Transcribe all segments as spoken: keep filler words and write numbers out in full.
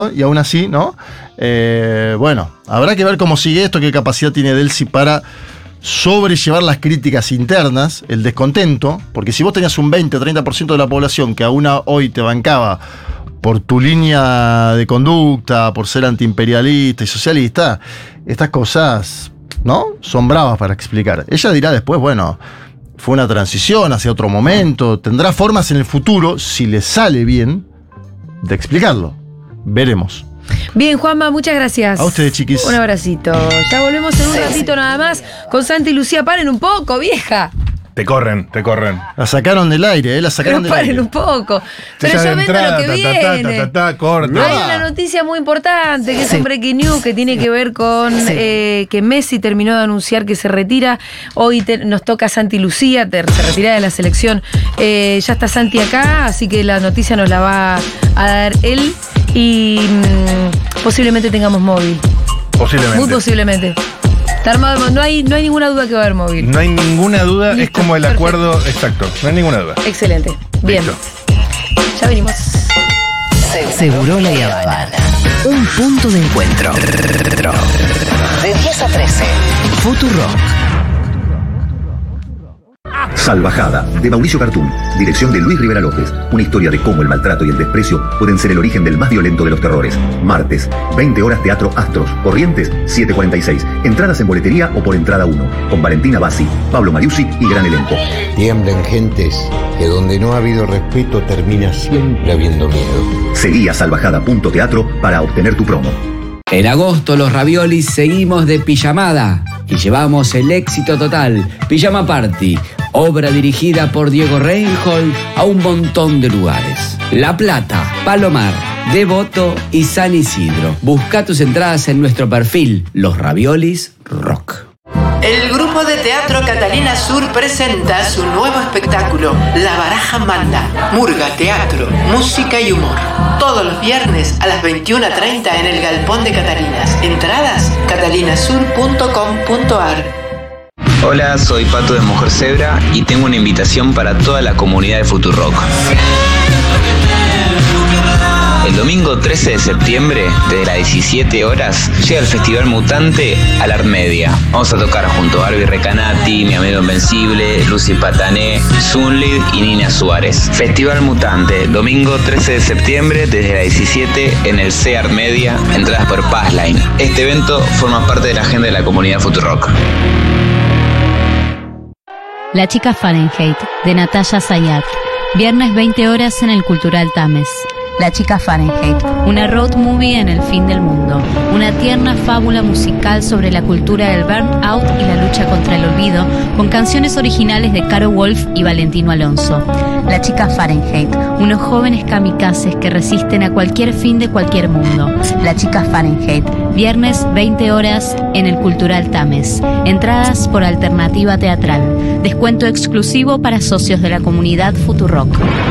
y aún así, ¿no? Eh, bueno, habrá que ver cómo sigue esto, qué capacidad tiene Delcy para sobrellevar las críticas internas, el descontento, porque si vos tenías un veinte o treinta por ciento de la población que aún hoy te bancaba por tu línea de conducta, por ser antiimperialista y socialista, estas cosas, ¿no? Son bravas para explicar. Ella dirá después, bueno, fue una transición hacia otro momento, tendrá formas en el futuro, si le sale bien, de explicarlo. Veremos. Bien, Juanma, muchas gracias. A ustedes, chiquis. Un abracito. Ya volvemos en un ratito nada más con Santi y Lucía. Paren un poco, vieja. Te corren, te corren. La sacaron del aire, ¿eh? La sacaron Pero del aire. paren un poco. Pero Ya ya de ven entrada, lo que ta, ta, viene. ta, ta, ta, ta, corta. Hay una noticia muy importante que es un breaking news que tiene que ver con Sí. eh, que Messi terminó de anunciar que se retira. Hoy te- nos toca Santi Lucía, te- se retira de la selección. Eh, ya está Santi acá, así que la noticia nos la va a dar él y mm, posiblemente tengamos móvil. Posiblemente. Muy posiblemente. Está armado, no hay, no hay ninguna duda que va a haber móvil. No hay ninguna duda, es Listo, como el perfecto. acuerdo exacto. No hay ninguna duda. Excelente. Bien. Listo. Ya venimos. Segurola y Habana. Un punto de encuentro. De diez a trece. Futurock. Salvajada, de Mauricio Cartún, dirección de Luis Rivera López. Una historia de cómo el maltrato y el desprecio pueden ser el origen del más violento de los terrores. Martes, veinte horas, Teatro Astros. Corrientes, siete cuarenta y seis. Entradas en boletería o por entrada uno. Con Valentina Bassi, Pablo Mariusi y gran elenco. Tiemblen gentes, que donde no ha habido respeto termina siempre habiendo miedo. Seguí a salvajada punto teatro para obtener tu promo. En agosto los raviolis seguimos de pijamada y llevamos el éxito total. Pijama Party, obra dirigida por Diego Reinhold a un montón de lugares. La Plata, Palomar, Devoto y San Isidro. Busca tus entradas en nuestro perfil, Los Raviolis Rock. El grupo de teatro Catalina Sur presenta su nuevo espectáculo, La Baraja Manda, murga, teatro, música y humor. Todos los viernes a las veintiuna treinta en el Galpón de Catalinas. Entradas, catalinasur punto com punto ar. Hola, soy Pato de Mujer Zebra y tengo una invitación para toda la comunidad de Futurock. El domingo trece de septiembre, desde las diecisiete horas, llega el Festival Mutante a la Art Media. Vamos a tocar junto a Barbie Recanati, Mi Amigo Invencible, Lucy Patané, Zunlid y Nina Suárez. Festival Mutante, domingo trece de septiembre, desde las diecisiete en el C Art Media, entradas por Passline. Este evento forma parte de la agenda de la comunidad Futurock. La chica Fahrenheit, de Natalia Sayat. Viernes veinte horas en el Cultural Tames. La chica Fahrenheit, una road movie en el fin del mundo. Una tierna fábula musical sobre la cultura del burnout y la lucha contra el olvido, con canciones originales de Caro Wolf y Valentino Alonso. La chica Fahrenheit, unos jóvenes kamikazes que resisten a cualquier fin de cualquier mundo. La chica Fahrenheit, viernes veinte horas en el Cultural Tames. Entradas por alternativa teatral. Descuento exclusivo para socios de la comunidad Futurock.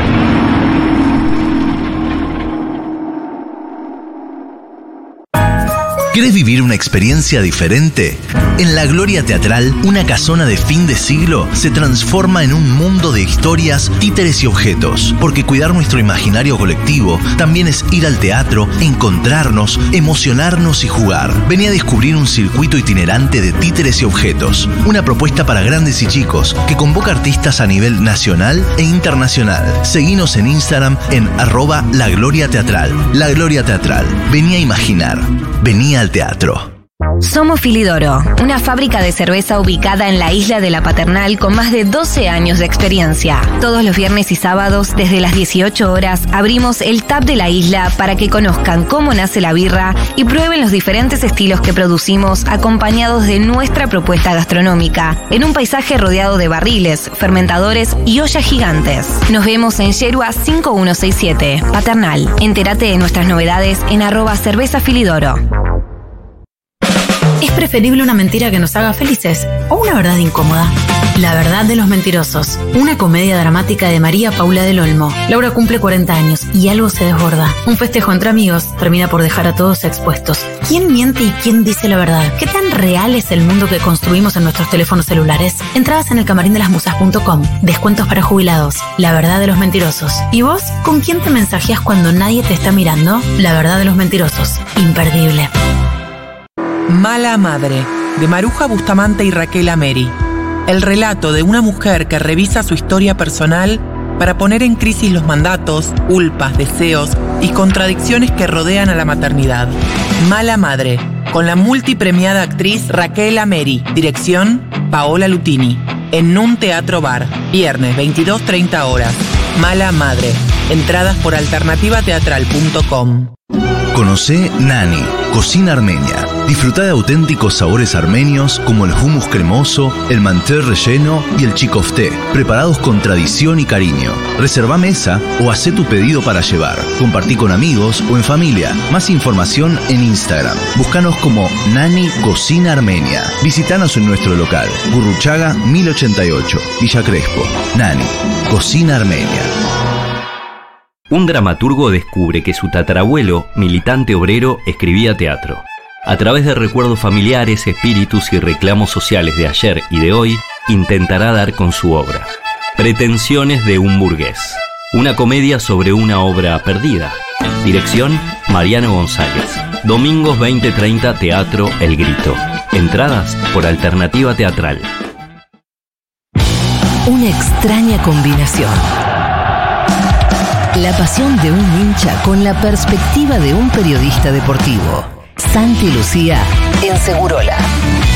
¿Querés vivir una experiencia diferente? En La Gloria Teatral, una casona de fin de siglo se transforma en un mundo de historias, títeres y objetos. Porque cuidar nuestro imaginario colectivo también es ir al teatro, encontrarnos, emocionarnos y jugar. Vení a descubrir un circuito itinerante de títeres y objetos. Una propuesta para grandes y chicos que convoca artistas a nivel nacional e internacional. Seguinos en Instagram en arroba La Gloria Teatral. La Gloria Teatral. Vení a imaginar. Vení al teatro. Somos Filidoro, una fábrica de cerveza ubicada en la isla de la Paternal con más de doce años de experiencia. Todos los viernes y sábados, desde las dieciocho horas, abrimos el tap de la isla para que conozcan cómo nace la birra y prueben los diferentes estilos que producimos acompañados de nuestra propuesta gastronómica, en un paisaje rodeado de barriles, fermentadores y ollas gigantes. Nos vemos en Yerua cinco uno seis siete, Paternal. Entérate de nuestras novedades en arroba cerveza Filidoro. ¿Es preferible una mentira que nos haga felices o una verdad incómoda? La verdad de los mentirosos, una comedia dramática de María Paula del Olmo. Laura cumple cuarenta años y algo se desborda. Un festejo entre amigos termina por dejar a todos expuestos. ¿Quién miente y quién dice la verdad? ¿Qué tan real es el mundo que construimos en nuestros teléfonos celulares? Entradas en el camarín de las musas punto com. Descuentos para jubilados. La verdad de los mentirosos. ¿Y vos? ¿Con quién te mensajeas cuando nadie te está mirando? La verdad de los mentirosos. Imperdible. Mala Madre, de Maruja Bustamante y Raquel Ameri. El relato de una mujer que revisa su historia personal para poner en crisis los mandatos, culpas, deseos y contradicciones que rodean a la maternidad. Mala Madre, con la multipremiada actriz Raquel Ameri. Dirección, Paola Lutini. En Nun Teatro Bar, viernes veintidós treinta horas. Mala Madre. Entradas por alternativa teatral punto com. Conocé Nani, cocina armenia. Disfruta de auténticos sabores armenios como el hummus cremoso, el manté relleno y el chikofté, preparados con tradición y cariño. Reserva mesa o hacé tu pedido para llevar. Compartí con amigos o en familia. Más información en Instagram. Búscanos como Nani Cocina Armenia. Visítanos en nuestro local, Gurruchaga mil ochenta y ocho, Villa Crespo. Nani, Cocina Armenia. Un dramaturgo descubre que su tatarabuelo, militante obrero, escribía teatro. A través de recuerdos familiares, espíritus y reclamos sociales de ayer y de hoy, intentará dar con su obra. Pretensiones de un burgués. Una comedia sobre una obra perdida. Dirección, Mariano González. Domingos veinte treinta, Teatro El Grito. Entradas por Alternativa Teatral. Una extraña combinación. La pasión de un hincha con la perspectiva de un periodista deportivo. Santi Lucía en Segurola.